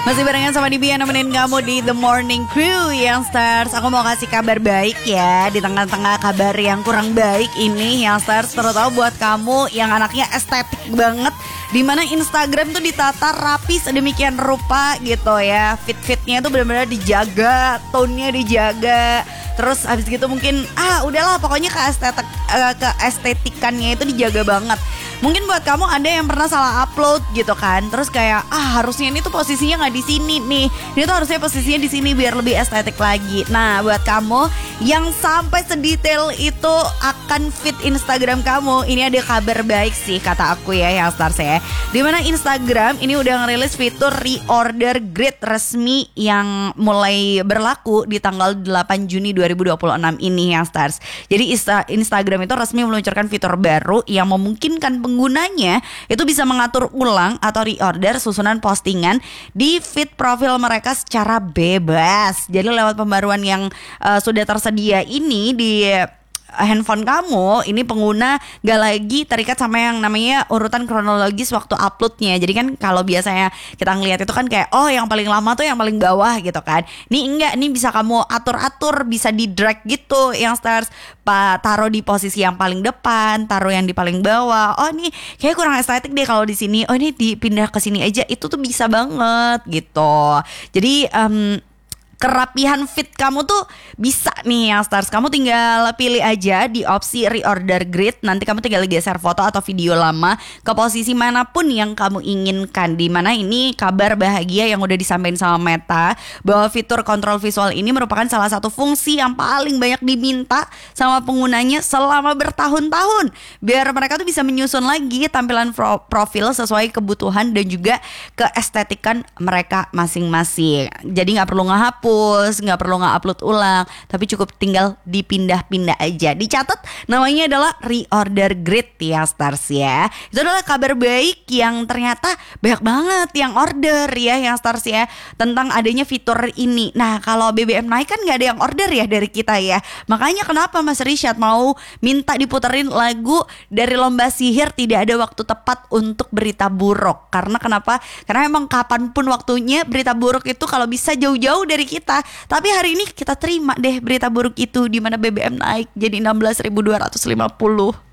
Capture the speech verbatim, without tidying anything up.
Masih barengan sama Dibi yang nemenin kamu di The Morning Crew Youngsters. Aku mau kasih kabar baik ya di tengah-tengah kabar yang kurang baik ini Youngsters. Terutama buat kamu yang anaknya estetik banget, dimana Instagram tuh ditata rapi sedemikian rupa gitu ya. Fit-fitnya tuh benar-benar dijaga, tone-nya dijaga. Terus habis gitu mungkin ah udahlah pokoknya ke estetik uh, ke estetikannya itu dijaga banget. Mungkin buat kamu ada yang pernah salah upload gitu kan. Terus kayak ah harusnya ini tuh posisinya nggak di sini nih. Ini tuh harusnya posisinya di sini biar lebih estetik lagi. Nah, buat kamu yang sampai sedetail itu akan fit Instagram kamu, ini ada kabar baik sih kata aku ya yang stars ya. Dimana Instagram ini udah ngerilis fitur reorder grid resmi yang mulai berlaku di tanggal delapan Juni dua ribu dua puluh enam ini yang stars. Jadi Instagram itu resmi meluncurkan fitur baru yang memungkinkan penggunanya itu bisa mengatur ulang atau reorder susunan postingan di feed profil mereka secara bebas. Jadi lewat pembaruan yang uh, sudah tersedia ini di handphone kamu, ini pengguna gak lagi terikat sama yang namanya urutan kronologis waktu uploadnya. Jadi kan kalau biasanya kita ngelihat itu kan kayak oh yang paling lama tuh yang paling bawah gitu kan. Ini enggak, ini bisa kamu atur-atur, bisa di drag gitu yang stars. Pak taruh di posisi yang paling depan, taruh yang di paling bawah. Oh ini kayak kurang estetik deh kalau di sini. Oh ini dipindah ke sini aja. Itu tuh bisa banget gitu. Jadi um, kerapihan fit kamu tuh bisa nih yang stars. Kamu tinggal pilih aja di opsi reorder grid. Nanti kamu tinggal geser foto atau video lama ke posisi manapun yang kamu inginkan. Dimana ini kabar bahagia yang udah disampaikan sama Meta, bahwa fitur kontrol visual ini merupakan salah satu fungsi yang paling banyak diminta sama penggunanya selama bertahun-tahun, biar mereka tuh bisa menyusun lagi tampilan pro- profil sesuai kebutuhan dan juga keestetikan mereka masing-masing. Jadi gak perlu ngehapus, nggak perlu nge-upload ulang, tapi cukup tinggal dipindah-pindah aja. Dicatat namanya adalah reorder grid ya stars ya. Itu adalah kabar baik yang ternyata banyak banget yang order ya yang stars ya tentang adanya fitur ini. Nah kalau B B M naik kan nggak ada yang order ya dari kita ya. Makanya kenapa Mas Rishad mau minta diputerin lagu dari Lomba Sihir Tidak Ada Waktu Tepat untuk Berita Buruk. Karena kenapa? Karena emang kapanpun waktunya berita buruk itu kalau bisa jauh-jauh dari kita. Kita. Tapi hari ini kita terima deh berita buruk itu, di mana B B M naik jadi enam belas ribu dua ratus lima puluh.